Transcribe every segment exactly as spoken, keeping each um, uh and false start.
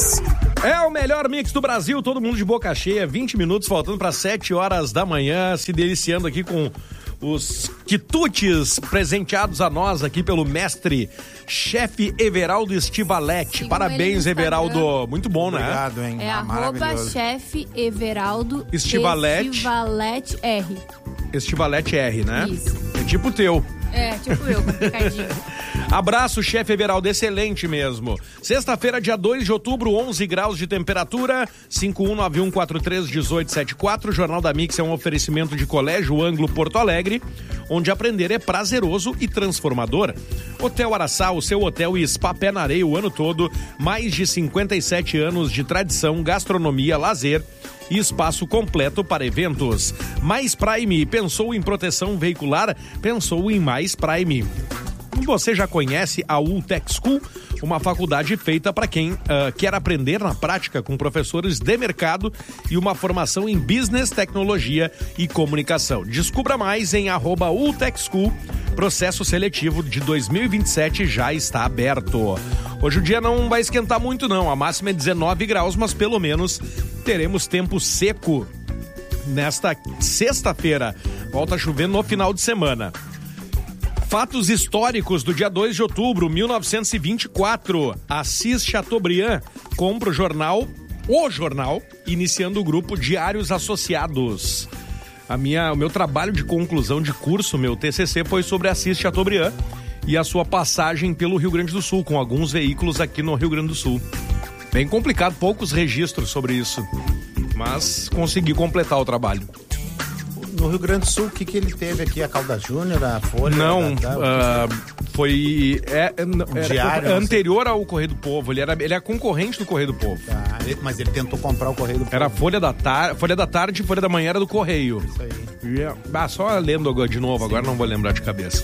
Mix. É o melhor mix do Brasil, todo mundo de boca cheia, vinte minutos faltando para sete horas da manhã, se deliciando aqui com os quitutes presenteados a nós aqui pelo mestre chefe Everaldo Estivaletti. Sigam Parabéns, ele no Everaldo. Muito bom, Obrigado, né? hein? É Ah, arroba chefe Everaldo Estivaletti. Estivaletti R. Estivaletti R, né? Isso. É tipo o teu. É, tipo eu, complicadinho. Abraço, chefe Everaldo, excelente mesmo. Sexta-feira, dia dois de outubro, onze graus de temperatura, cinco um nove um quatro três um oito sete quatro. O Jornal da Mix é um oferecimento de Colégio Ângulo Porto Alegre, onde aprender é prazeroso e transformador. Hotel Araçá, o seu hotel e spa pé na areia o ano todo, mais de cinquenta e sete anos de tradição, gastronomia, lazer e espaço completo para eventos. Mais Prime, pensou em proteção veicular? Pensou em Mais Prime. Você já conhece a Ultec School, uma faculdade feita para quem uh, quer aprender na prática com professores de mercado e uma formação em business, tecnologia e comunicação. Descubra mais em arroba Ultec School. Processo seletivo de dois mil e vinte e sete já está aberto. Hoje o dia não vai esquentar muito não, a máxima é dezenove graus, mas pelo menos teremos tempo seco nesta sexta-feira. Volta a chover no final de semana. Fatos históricos do dia dois de outubro, mil novecentos e vinte e quatro. Assis Chateaubriand compra o jornal, o jornal, iniciando o grupo Diários Associados. A minha, o meu trabalho de conclusão de curso, meu T C C, foi sobre Assis Chateaubriand e a sua passagem pelo Rio Grande do Sul, com alguns veículos aqui no Rio Grande do Sul. Bem complicado, poucos registros sobre isso, mas consegui completar o trabalho. No Rio Grande do Sul, o que, que ele teve aqui? A Calda Júnior, a Folha? Não, da, da, uh, foi é, é, Diário, era anterior ao Correio do Povo. Ele era, ele é concorrente do Correio do Povo. Tá, mas ele tentou comprar o Correio do Povo. Era Folha da, tar, Folha da Tarde e Folha da Manhã era do Correio. Isso aí. Yeah. Ah, só lendo agora de novo, Sim. Agora não vou lembrar de cabeça.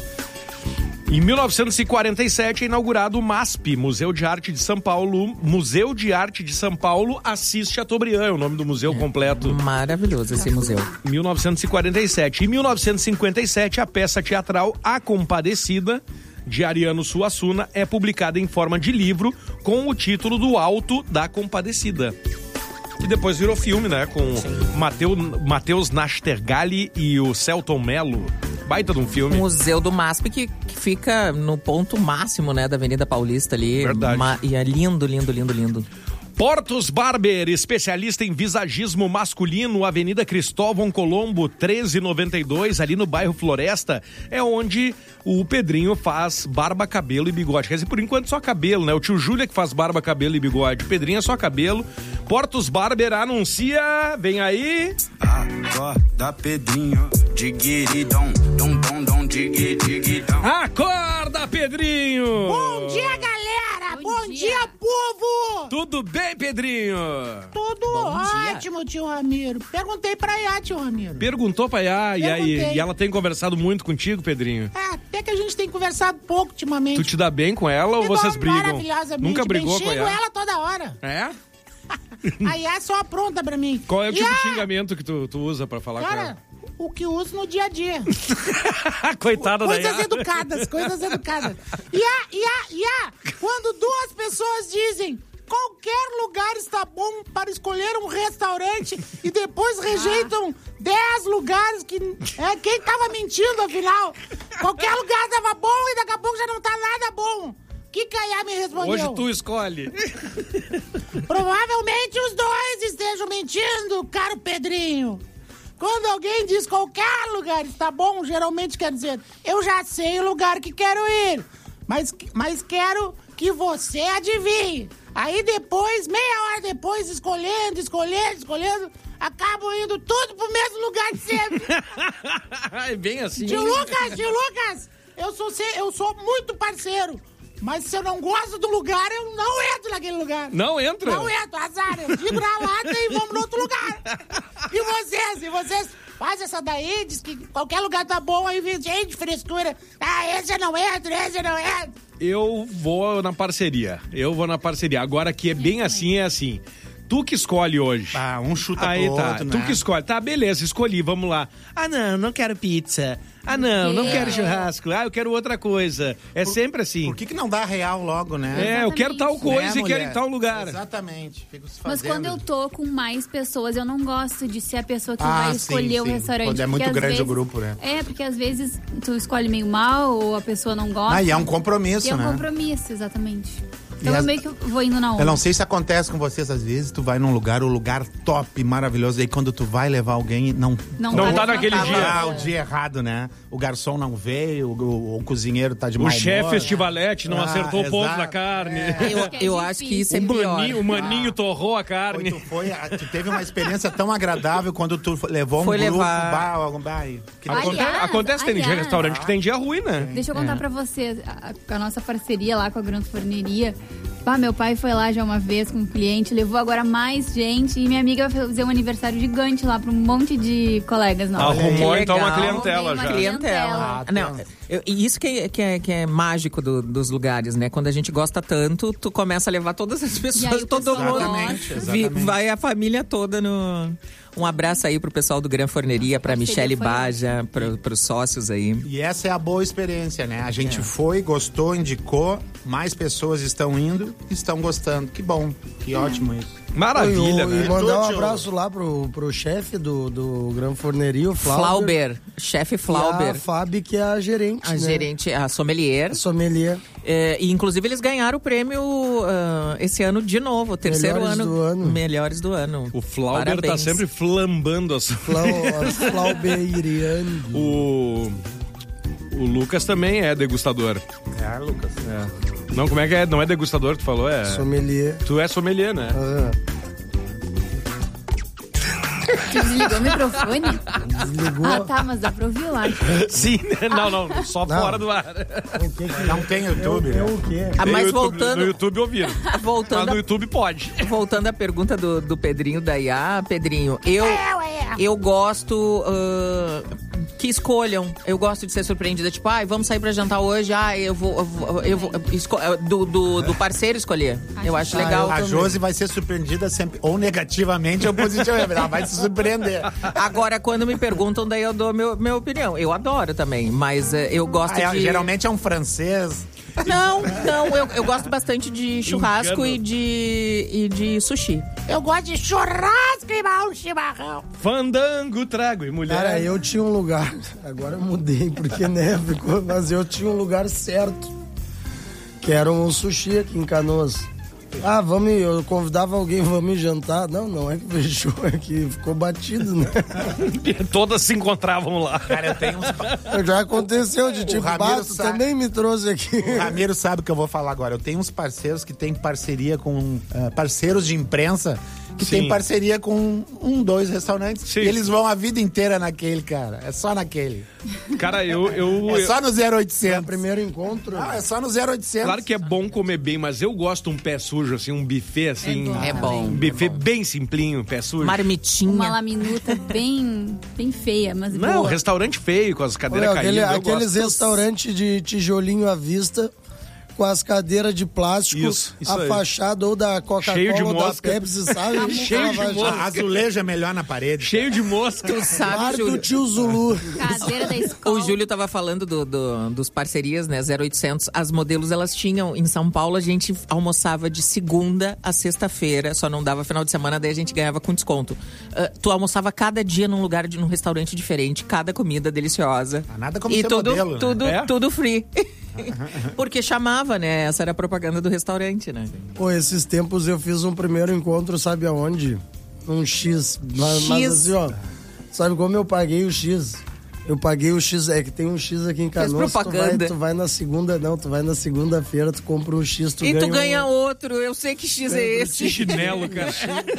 Em mil novecentos e quarenta e sete é inaugurado o MASP, Museu de Arte de São Paulo, Museu de Arte de São Paulo Assis Chateaubriand, é o nome do museu é, completo. Maravilhoso esse museu. mil novecentos e quarenta e sete. Em mil novecentos e cinquenta e sete, a peça teatral A Compadecida, de Ariano Suassuna, é publicada em forma de livro com o título do Alto da Compadecida. Que depois virou filme, né? Com Matheus Nastergalli e o Celton Mello. Baita de um filme. O Museu do MASP que, que fica no ponto máximo, né, da Avenida Paulista ali. Verdade. Ma- e é lindo, lindo, lindo, lindo. Portos Barber, especialista em visagismo masculino, Avenida Cristóvão Colombo, treze noventa e dois, ali no bairro Floresta, é onde o Pedrinho faz barba, cabelo e bigode. Quer dizer, por enquanto só cabelo, né? O tio Júlio é que faz barba, cabelo e bigode. O Pedrinho é só cabelo. Portos Barber anuncia, vem aí... Acorda, Pedrinho, diguiridom, dom, dom, dom, digui, digidom. Acorda, Pedrinho! Bom dia, galera! Bom, Bom dia. dia, povo! Tudo bem, Pedrinho? Tudo Bom ótimo, dia. tio Ramiro. Perguntei pra Iá, tio Ramiro. Perguntou pra Iá, e, aí, e ela tem conversado muito contigo, Pedrinho? É, até que a gente tem conversado pouco ultimamente. Tu te dá bem com ela ou Me vocês dá brigam? Maravilhosamente. Nunca brigou bem, com a Iá? ela toda hora. É? A Iá só apronta pra mim. Qual é o tipo Iá! de xingamento que tu, tu usa pra falar Cara, com ela? o que uso no dia a dia. Coitada da Coisas Iá. educadas, coisas educadas. Iá, Iá, Iá, quando duas pessoas dizem qualquer lugar está bom para escolher um restaurante e depois rejeitam dez lugares que... É, quem tava mentindo, afinal? Qualquer lugar tava bom e daqui a pouco já não tá nada bom. O que que a Iá me respondeu? Hoje tu escolhe. Provavelmente os dois estejam mentindo, caro Pedrinho. Quando alguém diz qualquer lugar está bom, geralmente quer dizer, eu já sei o lugar que quero ir, mas, mas quero que você adivinhe. Aí depois, meia hora depois, escolhendo, escolhendo, escolhendo, acabam indo tudo pro mesmo lugar de sempre. É bem assim. Tio Lucas, tio Lucas, eu sou, eu sou muito parceiro. Mas se eu não gosto do lugar, eu não entro naquele lugar. Não entra? Não entro, azar. Eu digo na lata e vamos pra outro lugar. E vocês? E vocês fazem essa daí, diz que qualquer lugar tá bom, aí vem gente de frescura. Ah, esse eu não entro, esse eu não entro. Eu vou na parceria. Eu vou na parceria. Agora que é bem assim, é assim. Tu que escolhe hoje. Ah, um chuta Aí pro tá, outro, tu né? que escolhe. Tá, beleza, escolhi, vamos lá. Ah, não, não quero pizza. Ah, não, não quê? quero churrasco. Ah, eu quero outra coisa. É sempre assim. Por que que não dá real logo, né? É, eu quero tal coisa Né, e quero mulher? em tal lugar. Exatamente. Fico se Mas fazendo. quando eu tô com mais pessoas, eu não gosto de ser a pessoa que Ah, vai sim, escolher o sim. restaurante. Quando é muito porque às grande o vezes- grupo, né? É, porque às vezes tu escolhe meio mal ou a pessoa não gosta. Ah, e é um compromisso, E é um né? compromisso, exatamente. Então E eu as- meio que vou indo na onda. Eu não sei se acontece com vocês, às vezes tu vai num lugar, o lugar top, maravilhoso, e aí quando tu vai levar alguém, não... Não, Não tá tá naquele tava- dia. Ah, o dia errado, né? O garçom não veio, o, o cozinheiro tá de mau O humor. chefe Estivalete não Ah, acertou o ponto exato. da carne. Eu, que é eu acho que isso é O pior. maninho, o maninho torrou a Foi, carne. tu, foi, tu teve uma experiência tão agradável quando tu levou um Foi grupo, levar- bah, algum bah, que Aliás, Aconte- acontece, tem aliás. restaurante que tem dia ruim, né? Deixa eu contar pra você, a, a nossa parceria lá com a Gran Forneria. Pá, meu pai foi lá já uma vez com um cliente, levou agora mais gente e minha amiga vai fazer um aniversário gigante lá pra um monte de colegas nossos. Arrumou Que então uma legal. clientela Uma já. clientela. Clientela. Não, eu- e isso que, é- que, é, que é mágico do- dos lugares, né? Quando a gente gosta tanto, tu começa a levar todas as E aí pessoas, o todo pessoal mundo. Exatamente, gosta. Vi- exatamente. vai a família toda no. Um abraço aí pro pessoal do Gran Forneria, pra Parceria Michele foi Baja, pro, pros sócios aí. E essa é a boa experiência, né? A gente foi, gostou, indicou, mais pessoas estão indo, estão gostando. Que bom, que ótimo isso. Maravilha, e, o- né? e mandar um Tudo. abraço lá pro, pro chefe do, do Gran Forneria, o Flauber. Flauber, chefe E a Flauber. Fábio, que é a gerente, A né? gerente, a sommelier. A sommelier. É, e inclusive eles ganharam o prêmio ah, esse ano de novo, o terceiro Melhores ano. do ano. Melhores do ano. O Flauber tá Parabéns. sempre flambando as... Flau, a Flauberiane. O... O Lucas também é degustador. É, Lucas. É. Não, como é que é? Não é degustador que tu falou? É... Sommelier. Tu é sommelier, né? Ah, Tu desligou o microfone? desligou. Ah, tá, mas dá pra ouvir lá. Sim, né? Não, não, só Não. fora do ar. O que que Não tem YouTube, é né? o quê? Ah, Tem mas YouTube- voltando, No YouTube ouviram. Mas voltando, no a, YouTube pode. voltando à pergunta do, do Pedrinho da I A, Pedrinho, eu, eu gosto ah, que escolham. Eu gosto de ser surpreendida, tipo, ai, vamos sair pra jantar hoje, ah, eu vou, eu vou, eu vou esco- do, do, do parceiro escolher. Eu acho Ah, legal eu A também. Josi vai ser surpreendida sempre, ou negativamente ou positivamente. Ela vai se surpreender. Agora, quando me perguntam, daí eu dou meu, minha opinião. Eu adoro também, mas eh, eu gosto Ah, é, de... Geralmente é um francês. Não, não, eu, eu gosto bastante de churrasco Engano. e de, e de sushi. Eu gosto de churrasco e mal chimarrão. Fandango, trago e mulher. Cara, eu tinha um lugar. Agora eu mudei, porque né, ficou, mas eu tinha um lugar certo. Que era um sushi aqui em Canoas. Ah, vamos, eu convidava alguém, vamos jantar. Não, não é que fechou, é que ficou batido, né? Todas se encontravam lá. Cara, eu tenho uns... Já aconteceu de tipo, Ramiro bato, sabe- também me trouxe aqui. O Ramiro sabe o que eu vou falar agora. Eu tenho uns parceiros que têm parceria com... eh, parceiros de imprensa que Sim. têm parceria com um, dois restaurantes. Sim. E eles vão a vida inteira naquele, cara. É só naquele. Cara, eu... eu, É eu- só no zero É o oitocentos. primeiro encontro. Não, é só no zero oitocentos. Claro que é bom comer bem, mas eu gosto um pé sujo, assim, um buffet, assim. bom. É bom. Um buffet bem simplinho, pé sujo. Marmitinha. Uma laminuta bem, bem feia, mas Não, boa. restaurante feio, com as cadeiras Olha, caindo. aquele- eu aqueles gosto. restaurantes de tijolinho à vista, com as cadeiras de plástico, Isso, isso a aí. fachada ou da Cheio de Coca-Cola ou da mosca. Pepsi, sabe? Cheio de Tava- mosca. A azulejo é melhor na parede. Cheio de mosca. Tu sabe, Bar do Júlio? tio Zulu. Cadeira da escola. O Júlio tava falando do, do- dos parcerias, né, zero oitocentos. As modelos, elas tinham, em São Paulo, a gente almoçava de segunda a sexta-feira, só não dava final de semana, daí a gente ganhava com desconto. Ah, tu almoçava cada dia num lugar, de, num restaurante diferente, cada comida deliciosa. Ah, nada como e ser tudo, modelo, né? tudo, É? tudo free. Porque chamava, né, essa era a propaganda do restaurante, né. Pô, esses tempos eu fiz um primeiro encontro, sabe aonde? Um X. Mas, mas X. assim, ó, sabe como eu paguei o X? Eu paguei o X, é que tem um X aqui em Fez Canoas, tu vai, propaganda. tu vai na segunda, não, tu vai na segunda-feira, tu compra um X, tu e ganha tu ganha um... outro, eu sei que X é Que esse. chinelo, cara.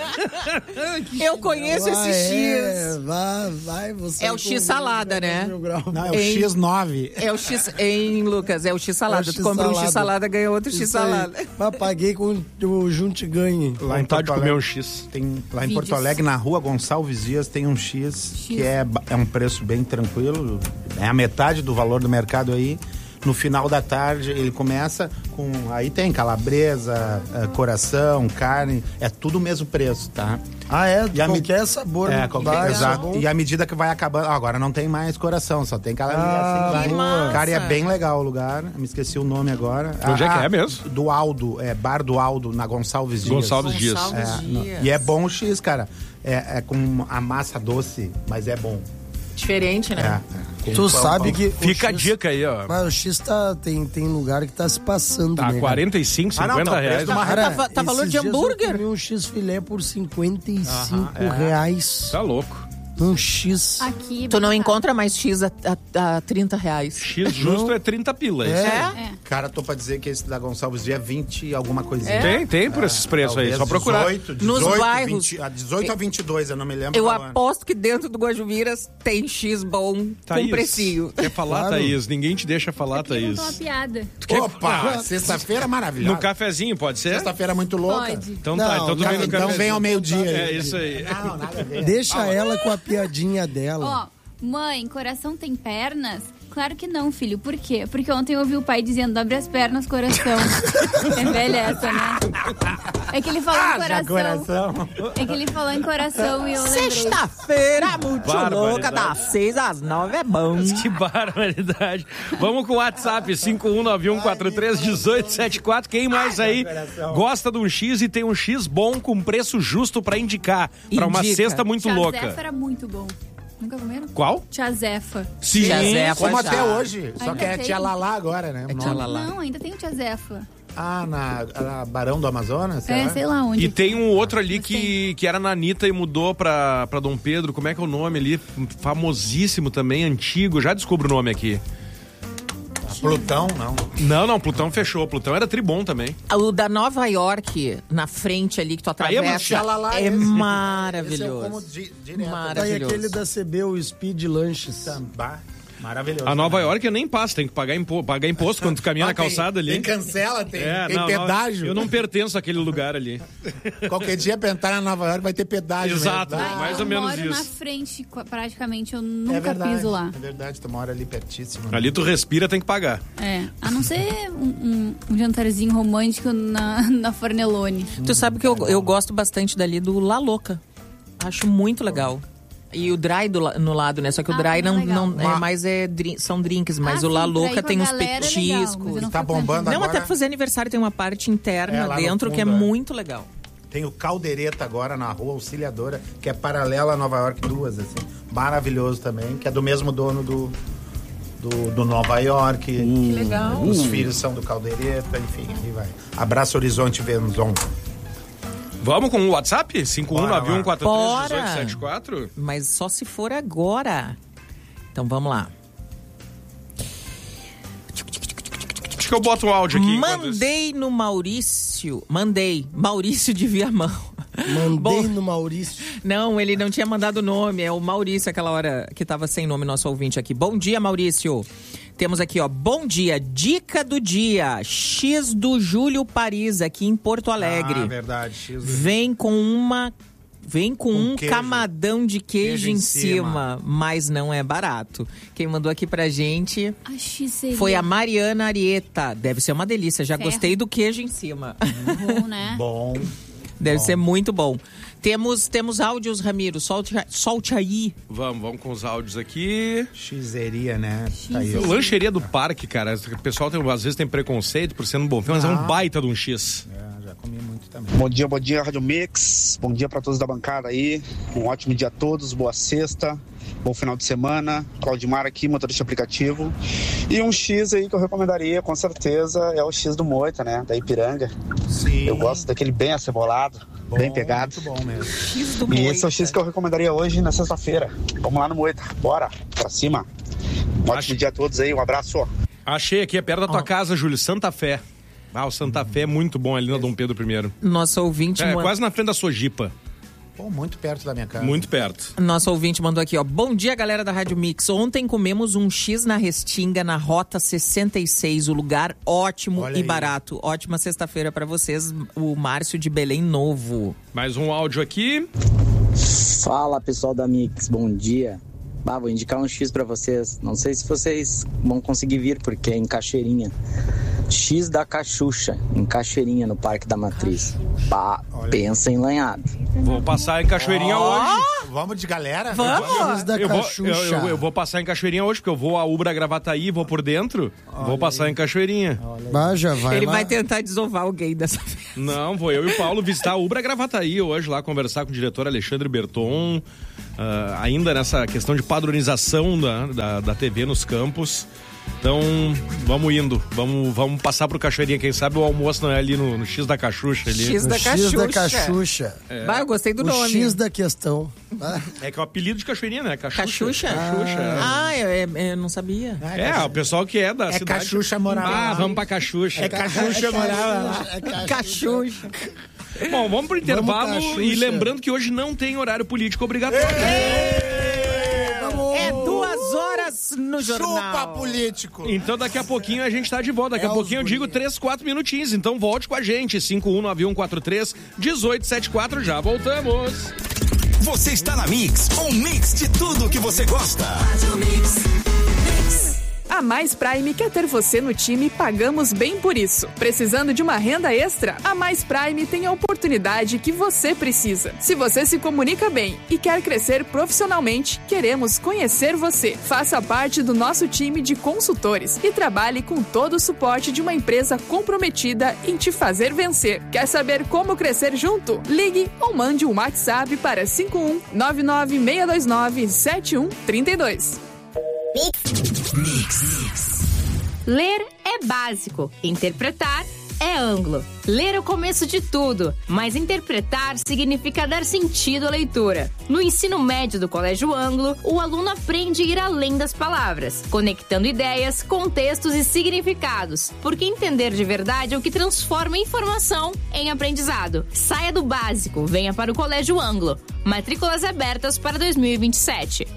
Eu conheço Ah, esse é, X. vai, vai, você É o X salada, né? Não, é o Em- X nove. É o X, em Lucas, é o X salada. É o tu compra um X salada, ganha outro X Isso aí. salada. Mas paguei com o Junte Ganhe. Lá em Vontade de Porto comer Alegre. um X. Tem, lá em Vídeos. Porto Alegre, na rua Gonçalves Dias, tem um X, X. que é, ba- é um preço bem tranquilo. É a metade do valor do mercado aí. no final da tarde ele começa com... Aí tem calabresa, uh, coração, carne, é tudo o mesmo preço, tá? Ah, é? E a qualquer me... sabor. É, qualquer, vai, exato. sabor. E à medida que vai acabando... Ah, agora não tem mais coração, só tem calabresa. Ah, assim, boa. Cara, e é bem legal o lugar. Me esqueci o nome agora. Onde é que Ah, é mesmo? Do Aldo, é Bar do Aldo, na Gonçalves Dias. Gonçalves Dias. Gonçalves É, Dias. no- e é bom o X, cara. É, é com a massa doce, mas é bom. Diferente, É, né? é. Com Tu pão, sabe pão. que... o Fica a X- dica aí, ó. Mas o X tá, tem, tem lugar que tá se passando, Tá, né, cara? quarenta e cinco, Ah, não, cinquenta tá o preço reais. de uma- Cara, Tá- tá valor esses de dias hambúrguer? Eu comi um X-filé por cinquenta e cinco Aham, é. reais. Tá louco. Um X. Aqui. Tu não bem encontra mais X a, a, a trinta reais. X justo é trinta pila. É. isso. É? caro. É. Cara, tô pra dizer que esse da Gonçalves Dias é vinte e alguma coisinha. Tem, tem por esses preços aí, Talvez só procurar. dezoito, Nos dezoito, bairros. vinte, ah, dezoito a vinte e dois, eu não me lembro. Eu qual ano. aposto que dentro do Guajuviras tem X bom Thaís, com precinho. Quer falar, Claro. Thaís? Ninguém te deixa falar, Aqui contou uma Thaís. piada. Opa, sexta-feira maravilhosa. No cafezinho, pode ser? Sexta-feira muito louca. Pode. Então Não, tá, então tu não, vem no Então cafezinho. vem ao meio-dia. É aí. isso aí. Não, nada a ver. Deixa ela com a piadinha dela. Ó, mãe, coração tem pernas? Claro que não, filho. Por quê? Porque ontem eu ouvi o pai dizendo, abre as pernas, coração. É velha essa, né? É que ele falou em Ah, já coração. coração. É que ele falou em coração e eu lembrei. Sexta-feira, muito Barbaridade. louca, das seis às nove é bom. Que barbaridade. Vamos com o WhatsApp, cinco um nove um quatro três um oito sete quatro. Quem mais aí gosta de um X e tem um X bom com preço justo pra indicar? Pra uma Indica. cesta muito Tia louca. Zefa era muito bom. Nunca comeram? Qual? Tia Zefa. Sim. Tia Zefa. Como já. até hoje. Só Ainda que é tem. Tia Lalá agora, né? É o Tia nome. Lalá. Não, ainda tem o Tia Zefa. Ah, na, na Barão do Amazonas? É, será? sei lá onde. E tem um outro ali Mas que, que era na Anitta e mudou pra, pra Dom Pedro. Como é que é o nome ali? Famosíssimo também, antigo. Já descubro o nome aqui. Plutão, não. Não, não, Plutão fechou. Plutão era tribom também. O da Nova York, na frente ali, que tu Aí é muito atravessa, Xalala é esse. Esse Esse eu como di- direto. Daí Maravilhoso. aquele da C B, o Speed Lanches. Samba. Maravilhoso. A Nova também. York eu nem passo, tem que pagar, impo pagar imposto quando tu caminha Ah, na calçada tem, ali. Tem cancela, tem, É, tem não, não, pedágio. eu não pertenço àquele lugar ali. Qualquer dia pra entrar na Nova York vai ter pedágio. Exato. mesmo, tá? Ai, mais eu ou menos moro na isso. frente, qu- praticamente. Eu É nunca verdade. piso lá. É verdade, tu mora ali pertíssimo. né? Ali tu respira, tem que pagar. É, a não ser um, um- um jantarzinho romântico na, na Fornelone. Tu sabe que eu, eu gosto bastante dali do La Louca. Acho muito legal. E o Dry do, la- no lado, né? Só que o Ah, Dry não é não, não legal. é mais é, drin- são drinks, mas Ah, o La sim, pra ir Louca com tem a os galera é legal, mas petiscos. eu não Tá frequento. bombando Não, agora. até pra fazer aniversário tem uma parte interna É, lá no dentro que é fundo, é. muito legal. Tem o Caldeireta agora na Rua Auxiliadora, que é paralela a Nova York, duas, assim. Maravilhoso também, que é do mesmo dono do, do, do Nova York. Que legal. Os filhos são do Caldeireta, enfim, aí vai. Abraço Horizonte Venzon. Vamos com o WhatsApp? cinco um nove um quatro três um oito sete quatro? Mas só se for agora. Então vamos lá. Acho que eu boto o áudio aqui. enquanto isso. Mandei no Maurício. Mandei. Maurício de Viamão. Mandei Bom, no Maurício. não, ele não tinha mandado nome. É o Maurício, aquela hora que tava sem nome, nosso ouvinte aqui. Bom dia, Maurício. Temos aqui, ó. Bom dia. Dica do dia. X do Júlio Paris, aqui em Porto Alegre. Ah, verdade. X do- Vem com uma. Vem com, Com um queijo. camadão de queijo, Queijo em em cima, cima. mas não é barato. Quem mandou aqui pra gente A X seria foi a Mariana Arieta. Deve ser uma delícia. Já Ferro. gostei do queijo em cima. bom, né? Bom. Deve ser muito bom. Temos, temos áudios, Ramiro. Solte, solte aí. Vamos, vamos com os áudios aqui. Xeria, né? Tá aí. Xeria. Lancheria do Parque, cara. O pessoal tem, às vezes tem preconceito por ser um bom filme, mas é um baita de um X. É, já comi muito também. Bom dia, bom dia, Rádio Mix. Bom dia para todos da bancada aí. Um ótimo dia a todos, boa sexta, bom final de semana. Claudimar aqui, motorista aplicativo. E um X aí que eu recomendaria, com certeza, é o X do Moita, né? Da Ipiranga. Sim. Eu gosto daquele bem acebolado, Bom, bem pegado. Muito bom mesmo. X do E esse é Moita. o X que eu recomendaria hoje, na sexta-feira. Vamos lá no Moita, bora, pra cima. Um Acho- ótimo dia a todos aí, um abraço. Achei aqui, é perto da tua casa, Júlio. Santa Fé. Ah, o Santa Fé é muito bom ali na Dom Pedro I. Nosso ouvinte, É, man- quase na frente da Sojipa. Pô, muito perto da minha casa. Muito perto. Nosso ouvinte mandou aqui, ó. Bom dia, galera da Rádio Mix. Ontem comemos um X na Restinga, na Rota sessenta e seis. O lugar ótimo Olha e aí. barato. Ótima sexta-feira pra vocês. O Márcio de Belém Novo. Mais um áudio aqui. Fala pessoal da Mix, bom dia. Ah, vou indicar um X pra vocês. Não sei se vocês vão conseguir vir, porque é em Cachoeirinha. X da Cachucha, em Cachoeirinha, no Parque da Matriz. Bah, pensa em lanhado. Vou passar em Cachoeirinha oh, hoje. Vamos de galera? Vamos da eu, vou, Cachucha. eu, eu, eu vou passar em Cachoeirinha hoje, porque eu vou a Ubra Gravataí, vou por dentro. Olha vou passar aí. Em Cachoeirinha. Bah, já vai Ele lá. vai tentar desovar alguém dessa vez. Não, vou eu e o Paulo visitar a Ubra Gravataí hoje lá, conversar com o diretor Alexandre Berton. Uh, ainda nessa questão de padronização da, da, da T V nos campos. Então, vamos indo. Vamos, vamos passar pro Cachoeirinha. Quem sabe o almoço não é ali no, no X da Cachucha. Ali. X da X Cachucha. da Cachucha. É. Bah, eu gostei do o nome. X da questão. Ah. É que é o apelido de Cachoeirinha, né? Cachucha. Cachucha? Cachucha. Ah, eu, eu, eu não sabia. É, é, o pessoal que é da é cidade. Cachucha morava Ah, lá. vamos pra Cachucha. É Cachucha é morava lá. É Cachucha. Cachucha. Bom, vamos pro intervalo Vamos, e lembrando que hoje não tem horário político obrigatório. É duas horas no jornal. Chupa político. Então daqui a pouquinho a gente tá de volta. Daqui É a pouquinho eu digo três, quatro minutinhos. Então volte com a gente. cinco um nove um quatro três um oito sete quatro. Já voltamos. Você está na Mix, um mix de tudo que você gosta. A Mais Prime quer ter você no time e pagamos bem por isso. Precisando de uma renda extra? A Mais Prime tem a oportunidade que você precisa. Se você se comunica bem e quer crescer profissionalmente, queremos conhecer você. Faça parte do nosso time de consultores e trabalhe com todo o suporte de uma empresa comprometida em te fazer vencer. Quer saber como crescer junto? Ligue ou mande um WhatsApp para cinco um nove nove seis dois nove sete um três dois. Mix. Mix. Ler é básico, interpretar é ângulo. Ler é o começo de tudo, mas interpretar significa dar sentido à leitura. No ensino médio do Colégio Ângulo, o aluno aprende a ir além das palavras, conectando ideias, contextos e significados, porque entender de verdade é o que transforma informação em aprendizado. Saia do básico, venha para o Colégio Ângulo. Matrículas abertas para dois mil e vinte e sete.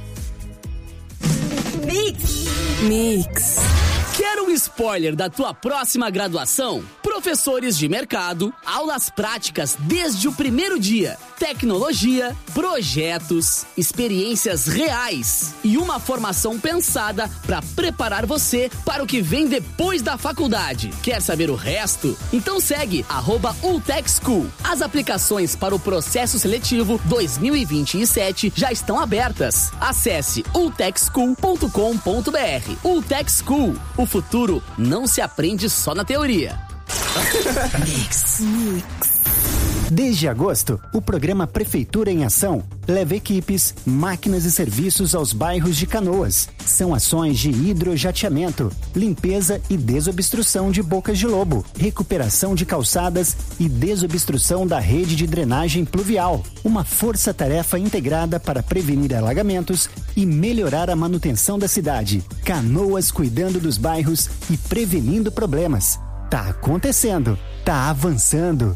Mix. Mix. Quer um spoiler da tua próxima graduação? Professores de mercado, aulas práticas desde o primeiro dia, tecnologia, projetos, experiências reais e uma formação pensada para preparar você para o que vem depois da faculdade. Quer saber o resto? Então segue arroba Ultec School. As aplicações para o processo seletivo dois mil e vinte e sete já estão abertas. Acesse ultec school ponto com ponto b r. Ultec School. O futuro não se aprende só na teoria. Mix. Mix. Desde agosto, o programa Prefeitura em Ação leva equipes, máquinas e serviços aos bairros de Canoas. São ações de hidrojateamento, limpeza e desobstrução de bocas de lobo, recuperação de calçadas e desobstrução da rede de drenagem pluvial. Uma força-tarefa integrada para prevenir alagamentos e melhorar a manutenção da cidade. Canoas cuidando dos bairros e prevenindo problemas. Tá acontecendo, tá avançando.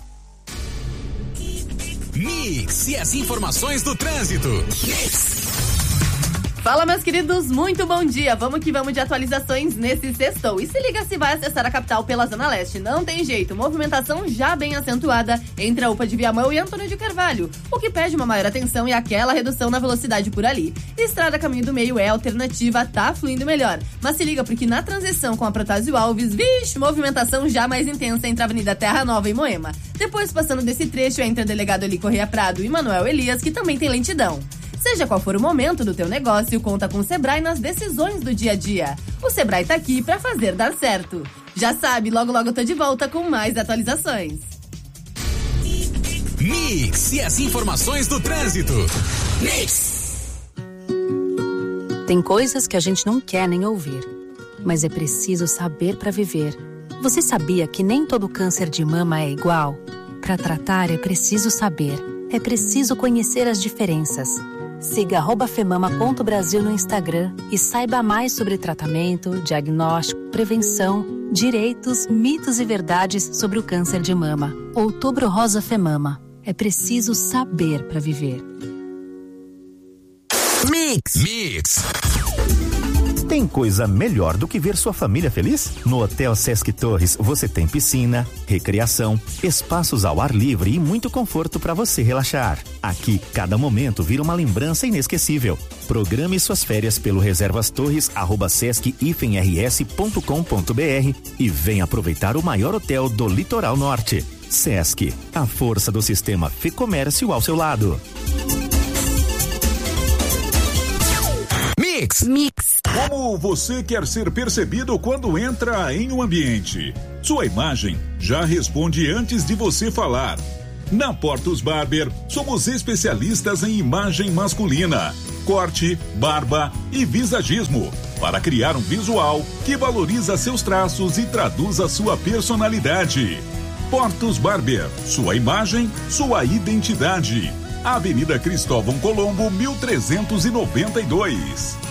Mix e as informações do trânsito. Mix. Fala, meus queridos, muito bom dia. Vamos que vamos de atualizações nesse sextou. E se liga se vai acessar a capital pela Zona Leste. Não tem jeito, movimentação já bem acentuada entre a U P A de Viamão e Antônio de Carvalho, o que pede uma maior atenção e aquela redução na velocidade por ali. Estrada Caminho do Meio é alternativa, tá fluindo melhor. Mas se liga porque na transição com a Protásio Alves, vixe, movimentação já mais intensa entre a Avenida Terra Nova e Moema. Depois, passando desse trecho, entra o delegado Eli Correia Prado e Manuel Elias, que também tem lentidão. Seja qual for o momento do teu negócio, conta com o Sebrae nas decisões do dia a dia. O Sebrae tá aqui pra fazer dar certo. Já sabe, logo logo eu tô de volta com mais atualizações. Mix e as informações do trânsito. Mix. Tem coisas que a gente não quer nem ouvir, mas é preciso saber pra viver. Você sabia que nem todo câncer de mama é igual? Pra tratar é preciso saber. É preciso conhecer as diferenças. Siga arroba femama ponto brasil no Instagram e saiba mais sobre tratamento, diagnóstico, prevenção, direitos, mitos e verdades sobre o câncer de mama. Outubro Rosa Femama. É preciso saber para viver. Mix. Mix. Tem coisa melhor do que ver sua família feliz? No Hotel Sesc Torres você tem piscina, recreação, espaços ao ar livre e muito conforto para você relaxar. Aqui, cada momento vira uma lembrança inesquecível. Programe suas férias pelo reservastorres arroba sesc rs ponto com ponto br e venha aproveitar o maior hotel do Litoral Norte. Sesc, a força do sistema Fê-Comércio ao seu lado. Mix. Mix. Como você quer ser percebido quando entra em um ambiente? Sua imagem já responde antes de você falar. Na Portos Barber, somos especialistas em imagem masculina, corte, barba e visagismo, para criar um visual que valoriza seus traços e traduz a sua personalidade. Portos Barber, sua imagem, sua identidade. Avenida Cristóvão Colombo, mil trezentos e noventa e dois.